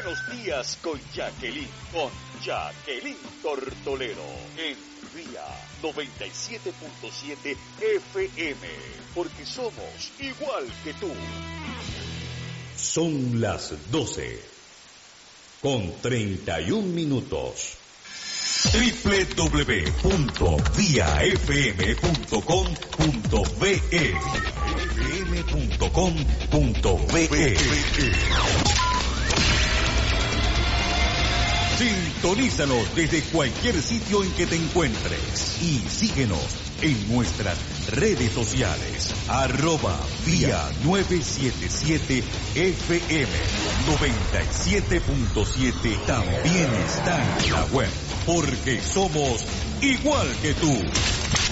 Buenos días con Jacqueline Tortolero en Vía 97.7 FM, porque somos igual que tú. Son las 12:31. www.viafm.com.be fm.com.be. Sintonízanos desde cualquier sitio en que te encuentres y síguenos en nuestras redes sociales. @Vía 977 FM 97.7. También está en la web, porque somos igual que tú.